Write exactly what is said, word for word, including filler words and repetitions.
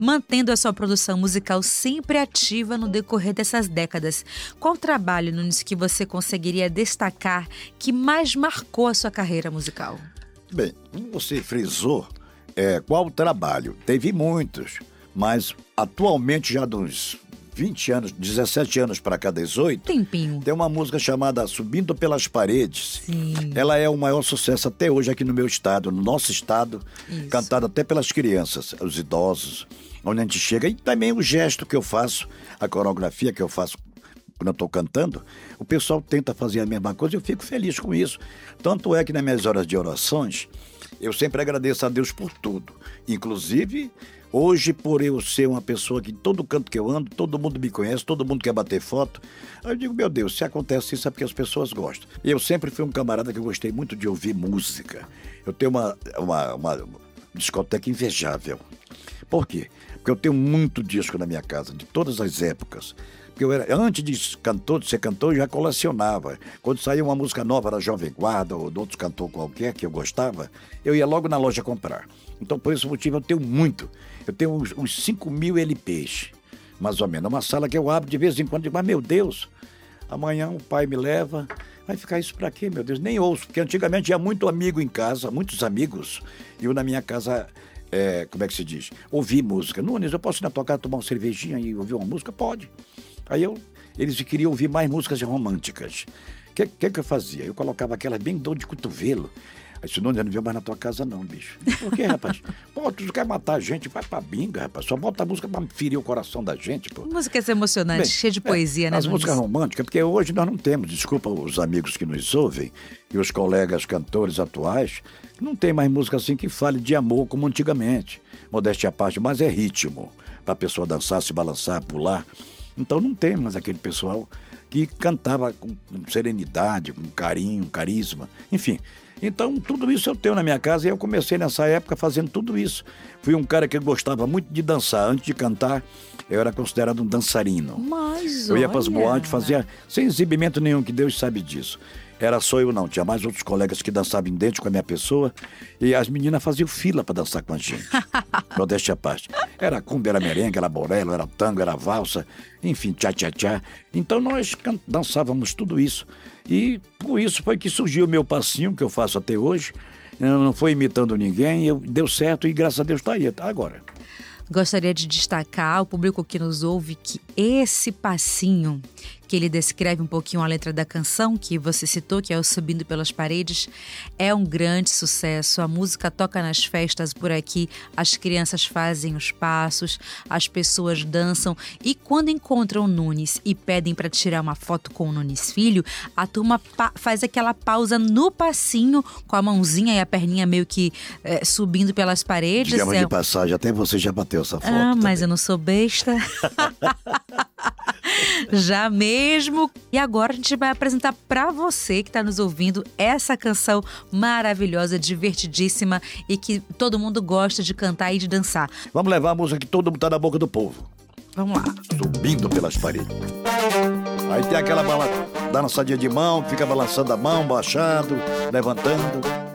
mantendo a sua produção musical sempre ativa no decorrer dessas décadas. Qual trabalho, Nunes, que você conseguiria destacar que mais marcou a sua carreira musical? Bem, como você frisou, é, qual trabalho? Teve muitos, mas atualmente já dos vinte anos, dezessete anos para cá, dezoito, Tempinho. tem uma música chamada Subindo Pelas Paredes. Sim. Ela é o maior sucesso até hoje aqui no meu estado, no nosso estado, Isso. cantado até pelas crianças, os idosos, onde a gente chega. E também o gesto que eu faço, a coreografia que eu faço quando eu estou cantando, o pessoal tenta fazer a mesma coisa e eu fico feliz com isso. Tanto é que nas minhas horas de orações, eu sempre agradeço a Deus por tudo. Inclusive, hoje, por eu ser uma pessoa que todo canto que eu ando, todo mundo me conhece, todo mundo quer bater foto, aí eu digo, meu Deus, se acontece isso é porque as pessoas gostam. E eu sempre fui um camarada que eu gostei muito de ouvir música. Eu tenho uma, uma, uma discoteca invejável. Por quê? Porque eu tenho muito disco na minha casa, de todas as épocas. Porque eu era, antes de, cantor, de ser cantor, eu já colecionava. Quando saía uma música nova da Jovem Guarda ou de outro cantor qualquer que eu gostava, eu ia logo na loja comprar. Então, por esse motivo, eu tenho muito. Eu tenho uns, uns cinco mil L Ps, mais ou menos. Uma sala que eu abro de vez em quando e digo, mas meu Deus, amanhã o pai me leva. Vai ficar isso pra quê, meu Deus? Nem ouço, porque antigamente tinha muito amigo em casa, muitos amigos. E eu na minha casa, é, como é que se diz? Ouvi música. Nunes, eu posso ir na tua casa tomar uma cervejinha e ouvir uma música? Pode. Aí eu, eles queriam ouvir mais músicas românticas. O que, que que eu fazia? Eu colocava aquelas bem dor de cotovelo. Aí disse, não, eu não venho mais na tua casa não, bicho. Por quê, rapaz? Pô, tu quer matar a gente, vai pra binga, rapaz. Só bota a música pra ferir o coração da gente, pô. Músicas emocionantes, Bem, cheia de poesia, é, né, as Nunes? músicas românticas, porque hoje nós não temos, desculpa os amigos que nos ouvem e os colegas cantores atuais, não tem mais música assim que fale de amor como antigamente. Modéstia à parte, mas é ritmo, pra pessoa dançar, se balançar, pular. Então não tem mais aquele pessoal que cantava com serenidade, com carinho, carisma, enfim. Então tudo isso eu tenho na minha casa e eu comecei nessa época fazendo tudo isso. Fui um cara que gostava muito de dançar. Antes de cantar, eu era considerado um dançarino. Mas eu ia olha... para as boates, fazia sem exibimento nenhum, que Deus sabe disso. Era só eu não, tinha mais outros colegas que dançavam idêntico com a minha pessoa e as meninas faziam fila para dançar com a gente. Modéstia à parte. Era cumbia, era merengue, era borelo, era tango, era valsa, enfim, tchá-tchá-tchá. Então nós can- dançávamos tudo isso. E por isso foi que surgiu o meu passinho, que eu faço até hoje. Eu não foi imitando ninguém, eu, deu certo e graças a Deus está aí, até agora. Gostaria de destacar ao público que nos ouve que esse passinho, que ele descreve um pouquinho a letra da canção que você citou, que é o Subindo Pelas Paredes, é um grande sucesso. A música toca nas festas por aqui, as crianças fazem os passos, as pessoas dançam e quando encontram o Nunes e pedem para tirar uma foto com o Nunes Filho, a turma pa- faz aquela pausa no passinho com a mãozinha e a perninha meio que é, subindo pelas paredes. Digamos é... de passagem, até você já bateu essa foto. Ah, mas também. eu não sou besta. Já mesmo. E agora a gente vai apresentar pra você que tá nos ouvindo essa canção maravilhosa, divertidíssima e que todo mundo gosta de cantar e de dançar. Vamos levar a música que todo mundo tá na boca do povo. Vamos lá. Subindo pelas paredes. Aí tem aquela bala, dançadinha de mão, fica balançando a mão, baixando, levantando.